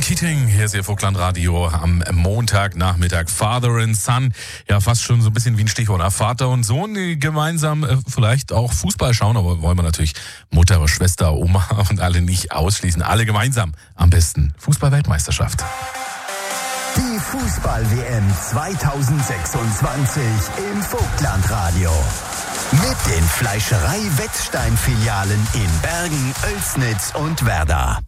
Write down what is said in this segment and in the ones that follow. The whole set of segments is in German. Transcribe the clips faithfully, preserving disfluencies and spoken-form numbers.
Keating, hier ist Ihr Vogtland Radio am Montagnachmittag. Father and Son, ja fast schon so ein bisschen wie ein Stichwort. Vater und Sohn gemeinsam äh, vielleicht auch Fußball schauen, aber wollen wir natürlich Mutter, Schwester, Oma und alle nicht ausschließen. Alle gemeinsam am besten Fußball-Weltmeisterschaft. Die Fußball-W M zweitausendsechsundzwanzig im Vogtland Radio. Mit den Fleischerei-Wettstein-Filialen in Bergen, Oelsnitz und Werder.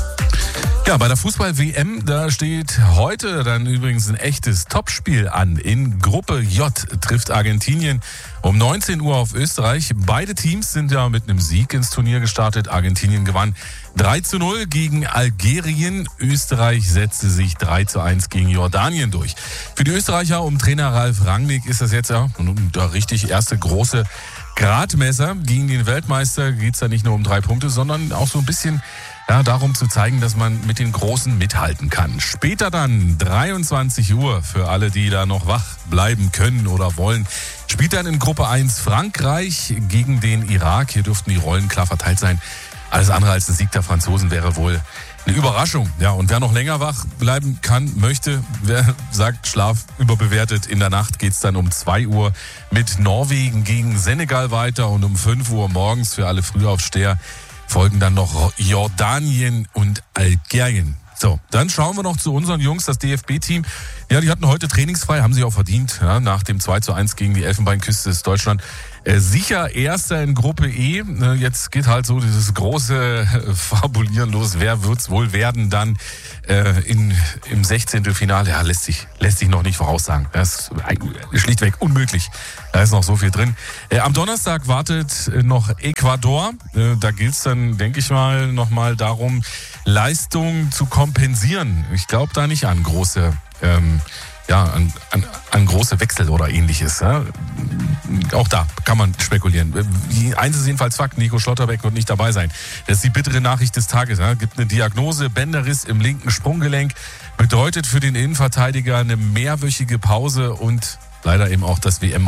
Ja, bei der Fußball-W M, da steht heute dann übrigens ein echtes Topspiel an. In Gruppe J trifft Argentinien um neunzehn Uhr auf Österreich. Beide Teams sind ja mit einem Sieg ins Turnier gestartet. Argentinien gewann drei zu null gegen Algerien. Österreich setzte sich drei zu eins gegen Jordanien durch. Für die Österreicher um Trainer Ralf Rangnick ist das jetzt ja der richtig erste große Gradmesser. Gegen den Weltmeister geht es ja nicht nur um drei Punkte, sondern auch so ein bisschen ja, darum zu zeigen, dass man mit den Großen mithalten kann. Später dann dreiundzwanzig Uhr für alle, die da noch wach bleiben können oder wollen. Spielt dann in Gruppe eins Frankreich gegen den Irak. Hier dürften die Rollen klar verteilt sein. Alles andere als ein Sieg der Franzosen wäre wohl eine Überraschung. Ja, und wer noch länger wach bleiben kann, möchte, wer sagt Schlaf überbewertet, in der Nacht geht's dann um zwei Uhr mit Norwegen gegen Senegal weiter und um fünf Uhr morgens für alle Frühaufsteher folgen dann noch Jordanien und Algerien. So, dann schauen wir noch zu unseren Jungs, das D F B-Team. Ja, die hatten heute trainingsfrei, haben sie auch verdient, ja, nach dem zwei zu eins gegen die Elfenbeinküste ist Deutschland äh, sicher Erster in Gruppe E. Äh, jetzt geht halt so dieses große äh, Fabulieren los. Wer wird's wohl werden dann äh, in, im Sechzehntelfinale? Ja, lässt sich, lässt sich noch nicht voraussagen. Das ist schlichtweg unmöglich. Da ist noch so viel drin. Äh, am Donnerstag wartet äh, noch Ecuador. Äh, da gilt's dann, denke ich mal, nochmal darum, Leistung zu kompensieren. Ich glaube da nicht an große, ähm, ja, an, an, an große Wechsel oder ähnliches. Ja. Auch da kann man spekulieren. Eins ist jedenfalls Fakt, Nico Schlotterbeck wird nicht dabei sein. Das ist die bittere Nachricht des Tages. Ja. Gibt eine Diagnose, Bänderriss im linken Sprunggelenk, bedeutet für den Innenverteidiger eine mehrwöchige Pause und leider eben auch das W M